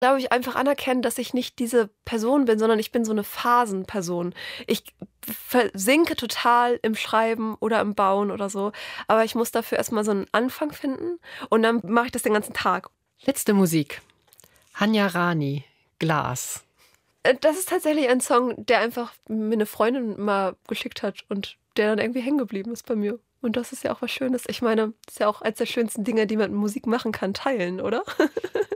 Glaube ich, einfach anerkennen, dass ich nicht diese Person bin, sondern ich bin so 'ne Phasenperson. Ich versinke total im Schreiben oder im Bauen oder so, aber ich muss dafür erst mal so 'n Anfang finden und dann mache ich das den ganzen Tag. Letzte Musik. Hanya Rani, Glas. Das ist tatsächlich ein Song, der einfach mir 'ne Freundin mal geschickt hat und der dann irgendwie hängen geblieben ist bei mir. Und das ist ja auch was Schönes. Ich meine, ist ja auch eins der schönsten Dinge, die man mit Musik machen kann, teilen, oder?